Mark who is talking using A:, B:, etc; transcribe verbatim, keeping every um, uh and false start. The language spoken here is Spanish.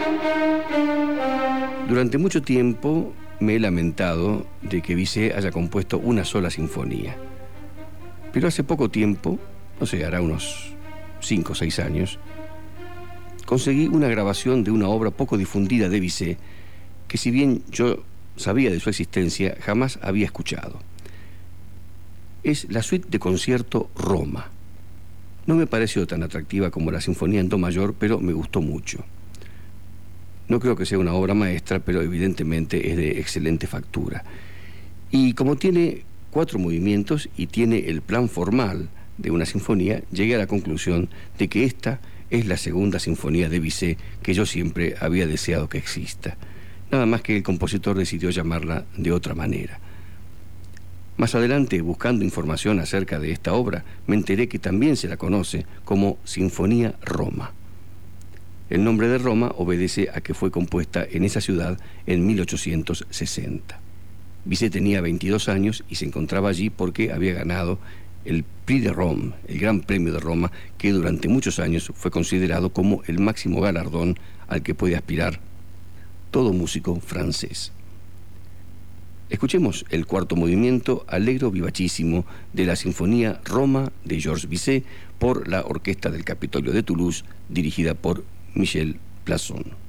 A: Durante mucho tiempo me he lamentado de que Bizet haya compuesto una sola sinfonía. Pero hace poco tiempo, no sé, hará unos cinco o seis años, conseguí una grabación de una obra poco difundida de Bizet, que si bien yo sabía de su existencia, jamás había escuchado. Es la suite de concierto Roma. No me pareció tan atractiva como la sinfonía en do mayor, pero me gustó mucho. No creo que sea una obra maestra, pero evidentemente es de excelente factura. Y como tiene cuatro movimientos y tiene el plan formal de una sinfonía, llegué a la conclusión de que esta es la segunda sinfonía de Bizet que yo siempre había deseado que exista. Nada más que el compositor decidió llamarla de otra manera. Más adelante, buscando información acerca de esta obra, me enteré que también se la conoce como Sinfonía Roma. El nombre de Roma obedece a que fue compuesta en esa ciudad en mil ochocientos sesenta. Bizet tenía veintidós años y se encontraba allí porque había ganado el Prix de Rome, el Gran Premio de Roma, que durante muchos años fue considerado como el máximo galardón al que puede aspirar todo músico francés. Escuchemos el cuarto movimiento allegro vivacísimo de la Sinfonía Roma de Georges Bizet por la Orquesta del Capitolio de Toulouse, dirigida por Michel Plasson.